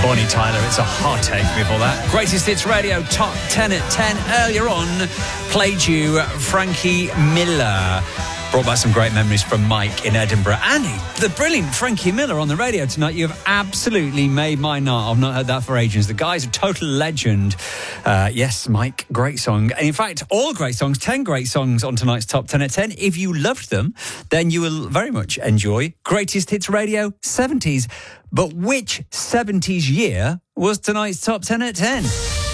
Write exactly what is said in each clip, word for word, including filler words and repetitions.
Bonnie Tyler, It's a Heartache before that. Greatest Hits Radio, top ten at ten. Earlier on, played you Frankie Miller. Brought back some great memories from Mike in Edinburgh. Annie, the brilliant Frankie Miller on the radio tonight. You have absolutely made my night. I've not heard that for ages. The guy's a total legend. Uh, yes, Mike, great song. And in fact, all great songs, ten great songs on tonight's Top ten at ten. If you loved them, then you will very much enjoy Greatest Hits Radio seventies. But which seventies year was tonight's Top ten at ten?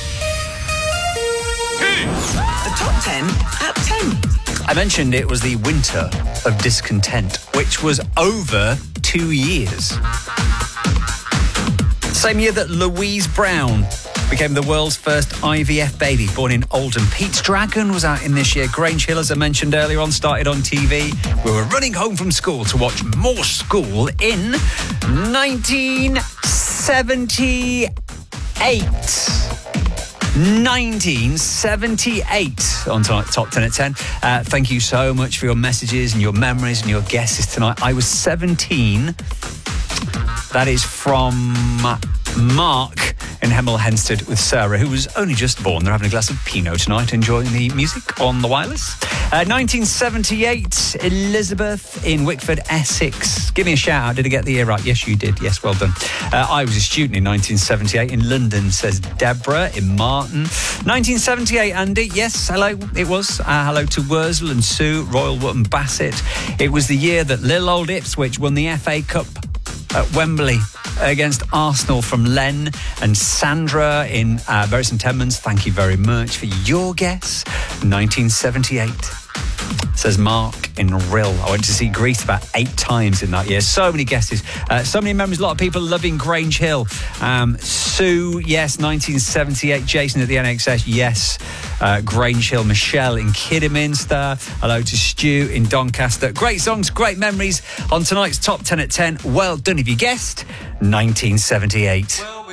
The Top ten at ten. I mentioned it was the winter of discontent, which was over two years. Same year that Louise Brown became the world's first I V F baby, born in Oldham. Pete's Dragon was out in this year. Grange Hill, as I mentioned earlier on, started on T V. We were running home from school to watch more School in nineteen seventy-eight. nineteen seventy-eight on tonight, Top ten at ten. Uh, thank you so much for your messages and your memories and your guesses tonight. I was seventeen. That is from Mark in Hemel Hempstead with Sarah, who was only just born. They're having a glass of Pinot tonight, enjoying the music on the wireless. Uh, nineteen seventy-eight, Elizabeth in Wickford, Essex. Give me a shout out. Did I get the year right? Yes, you did. Yes, well done. Uh, I was a student in nineteen seventy-eight in London, says Deborah in Martin. nineteen seventy-eight, Andy. Yes, hello. It was. Uh, hello to Wurzel and Sue, Royal Wootton Bassett. It was the year that little old Ipswich won the F A Cup at Wembley against Arsenal from Len and Sandra in uh, Bury St Edmunds. Thank you very much for your guess. nineteen seventy-eight. Says Mark in Rill. I went to see Greece about eight times in that year. So many guesses. Uh, so many memories. A lot of people loving Grange Hill. Um, Sue, yes, nineteen seventy-eight. Jason at the N X S, yes. Uh, Grange Hill. Michelle in Kidderminster. Hello to Stu in Doncaster. Great songs, great memories on tonight's Top ten at ten. Well done if you guessed nineteen seventy-eight. Well,